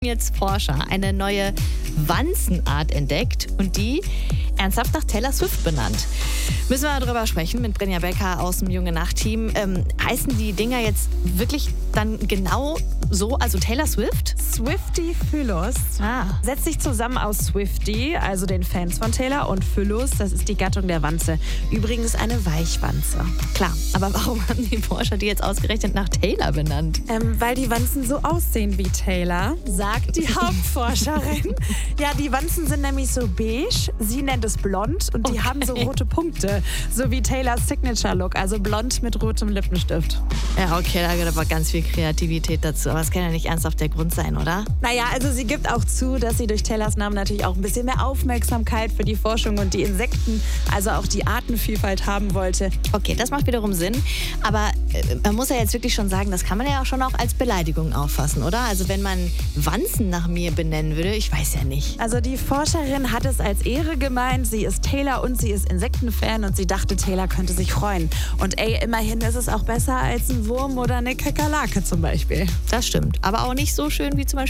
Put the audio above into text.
Jetzt Forscher eine neue Wanzenart entdeckt und die ernsthaft nach Taylor Swift benannt. Müssen wir darüber sprechen mit Brinja Becker aus dem Junge Nacht-Team. Heißen die Dinger jetzt wirklich dann genau so, also Taylor Swift? Swiftie-Phylus setzt sich zusammen aus Swiftie, also den Fans von Taylor, und Phylus, das ist die Gattung der Wanze. Übrigens eine Weichwanze. Klar, aber warum haben die Forscher die jetzt ausgerechnet nach Taylor benannt? Weil die Wanzen so aussehen wie Taylor, sagt die Hauptforscherin. Ja, die Wanzen sind nämlich so beige, sie nennt es blond und die haben so rote Punkte, so wie Taylors Signature-Look, also blond mit rotem Lippenstift. Ja, okay, da gehört aber ganz viel Kreativität dazu, aber es kann ja nicht ernsthaft der Grund sein, oder? Naja, also sie gibt auch zu, dass sie durch Taylors Namen natürlich auch ein bisschen mehr Aufmerksamkeit für die Forschung und die Insekten, also auch die Artenvielfalt haben wollte. Okay, das macht wiederum Sinn, aber man muss ja jetzt wirklich schon sagen, das kann man ja auch schon auch als Beleidigung auffassen, oder? Also wenn man Wanzen nach mir benennen würde, ich weiß ja nicht. Also die Forscherin hat es als Ehre gemeint, sie ist Taylor und sie ist Insektenfan und sie dachte, Taylor könnte sich freuen. Und immerhin ist es auch besser als ein Wurm oder eine Kakerlake zum Beispiel. Das stimmt, aber auch nicht so schön wie zum Beispiel